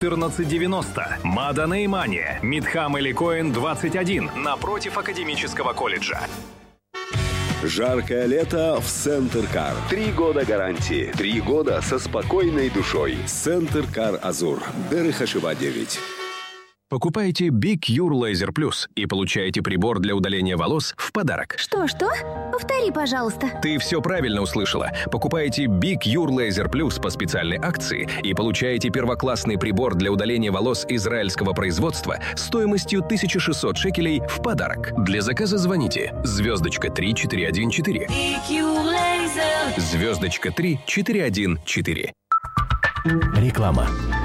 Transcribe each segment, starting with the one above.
1490. Мада Неймания. Мидхам Эликоин 21. Напротив Академического колледжа. Жаркое лето в Центр Кар. 3 года гарантии. 3 года со спокойной душой. Центр Кар Азур. Дерыхашева 9. Покупайте Big Cure Laser Plus и получаете прибор для удаления волос в подарок. Что? Повтори, пожалуйста. Ты все правильно услышала. Покупаете Big Cure Laser Plus по специальной акции и получаете первоклассный прибор для удаления волос израильского производства стоимостью 1600 шекелей в подарок. Для заказа звоните *3414. *3414. Реклама.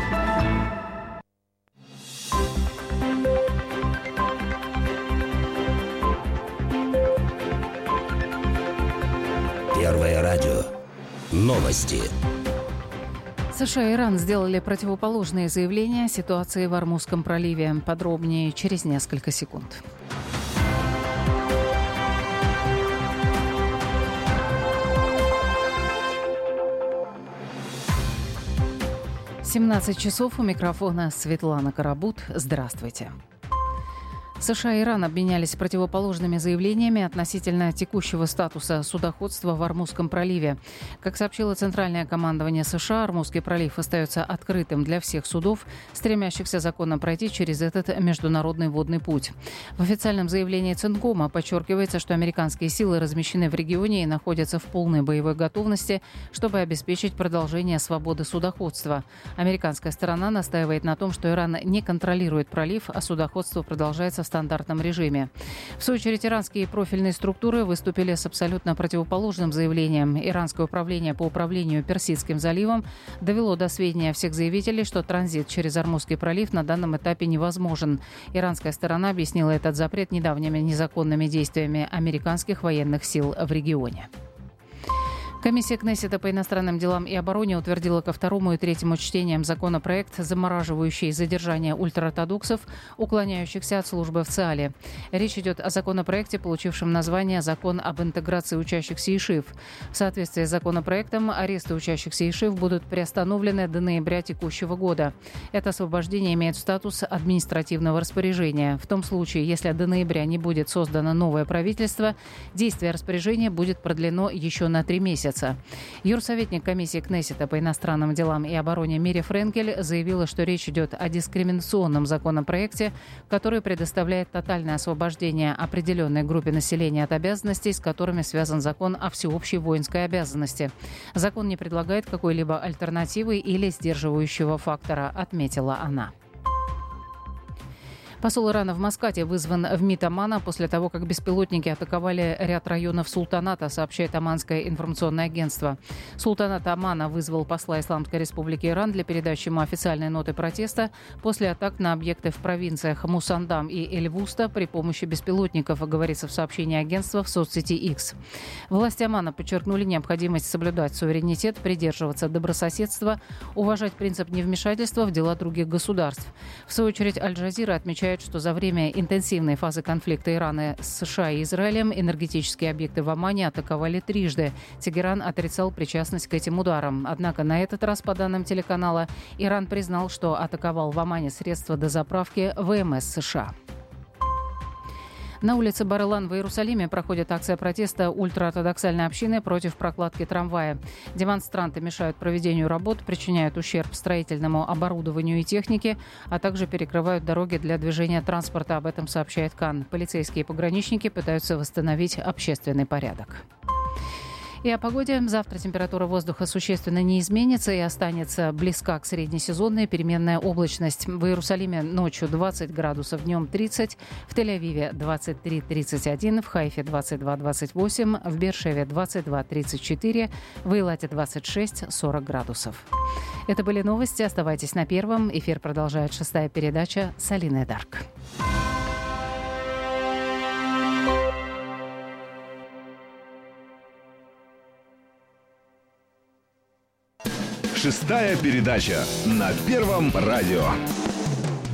Первое радио. Новости. США и Иран сделали противоположные заявления о ситуации в Ормузском проливе. Подробнее через несколько секунд. «17 у микрофона Светлана Карабут. Здравствуйте. США и Иран обменялись противоположными заявлениями относительно текущего статуса судоходства в Ормузском проливе. Как сообщило Центральное командование США, Ормузский пролив остается открытым для всех судов, стремящихся законно пройти через этот международный водный путь. В официальном заявлении Центкома подчеркивается, что американские силы размещены в регионе и находятся в полной боевой готовности, чтобы обеспечить продолжение свободы судоходства. Американская сторона настаивает на том, что Иран не контролирует пролив, а судоходство продолжается в стандартном режиме. В свою очередь, иранские профильные структуры выступили с абсолютно противоположным заявлением. Иранское управление по управлению Персидским заливом довело до сведения всех заявителей, что транзит через Ормузский пролив на данном этапе невозможен. Иранская сторона объяснила этот запрет недавними незаконными действиями американских военных сил в регионе. Комиссия Кнессета по иностранным делам и обороне утвердила ко второму и третьему чтениям законопроект, замораживающий задержание ультраортодоксов, уклоняющихся от службы в ЦИАЛе. Речь идет о законопроекте, получившем название «Закон об интеграции учащихся ИШИВ». В соответствии с законопроектом, аресты учащихся ИШИВ будут приостановлены до ноября текущего года. Это освобождение имеет статус административного распоряжения. В том случае, если до ноября не будет создано новое правительство, действие распоряжения будет продлено еще на 3 месяца. Юрсоветник комиссии Кнессета по иностранным делам и обороне Мири Френкель заявила, что речь идет о дискриминационном законопроекте, который предоставляет тотальное освобождение определенной группе населения от обязанностей, с которыми связан закон о всеобщей воинской обязанности. Закон не предлагает какой-либо альтернативы или сдерживающего фактора, отметила она. Посол Ирана в Маскате вызван в МИД Омана после того, как беспилотники атаковали ряд районов султаната, сообщает Оманское информационное агентство. Султанат Омана вызвал посла Исламской Республики Иран для передачи ему официальной ноты протеста после атак на объекты в провинциях Мусандам и Эль-Вуста при помощи беспилотников, говорится в сообщении агентства в соцсети X. Власти Омана подчеркнули необходимость соблюдать суверенитет, придерживаться добрососедства, уважать принцип невмешательства в дела других государств. В свою очередь, Аль-Джазира отмечает, что за время интенсивной фазы конфликта Ирана с США и Израилем энергетические объекты в Омане атаковали трижды. Тегеран отрицал причастность к этим ударам. Однако на этот раз, по данным телеканала, Иран признал, что атаковал в Омане средства дозаправки ВМС США. На улице Бар-Илан в Иерусалиме проходит акция протеста ультраортодоксальной общины против прокладки трамвая. Демонстранты мешают проведению работ, причиняют ущерб строительному оборудованию и технике, а также перекрывают дороги для движения транспорта. Об этом сообщает КАН. Полицейские и пограничники пытаются восстановить общественный порядок. И о погоде. Завтра температура воздуха существенно не изменится и останется близка к среднесезонной, переменная облачность. В Иерусалиме ночью 20 градусов, днем 30, в Тель-Авиве 23-31, в Хайфе 22-28, в Беer-Шеве 22-34, в Эйлате 26-40 градусов. Это были новости. Оставайтесь на Первом. Эфир продолжает 6-я передача с Алиной Дарк. Шестая передача на Первом радио.